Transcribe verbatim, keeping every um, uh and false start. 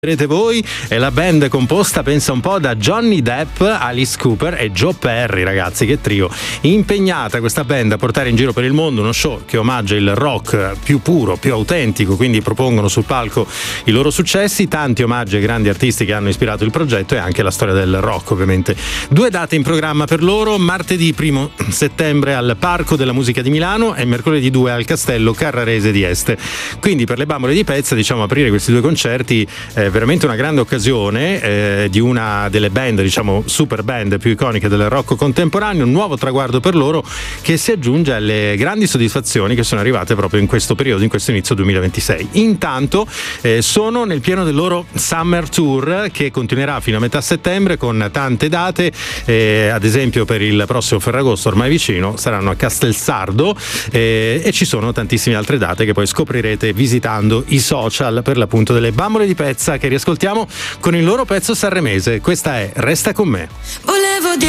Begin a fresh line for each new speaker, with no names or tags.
Vedrete voi, è la band composta, pensa un po', da Johnny Depp, Alice Cooper e Joe Perry, ragazzi, che trio. Impegnata questa band a portare in giro per il mondo uno show che omaggia il rock più puro, più autentico, quindi propongono sul palco i loro successi, tanti omaggi ai grandi artisti che hanno ispirato il progetto e anche la storia del rock, ovviamente. Due date in programma per loro: martedì primo settembre al Parco della Musica di Milano e mercoledì due al Castello Carrarese di Este. Quindi per le bambole di Pezza, diciamo, aprire questi due concerti è veramente una grande occasione eh, di una delle band, diciamo super band più iconiche del rock contemporaneo, un nuovo traguardo per loro che si aggiunge alle grandi soddisfazioni che sono arrivate proprio in questo periodo, in questo inizio duemilaventisei. Intanto eh, sono nel pieno del loro Summer Tour, che continuerà fino a metà settembre con tante date, eh, ad esempio per il prossimo Ferragosto ormai vicino saranno a Castelsardo, eh, e ci sono tantissime altre date che poi scoprirete visitando i social, per l'appunto, delle bambole di Pezza, che riascoltiamo con il loro pezzo sanremese. Questa è Resta con me.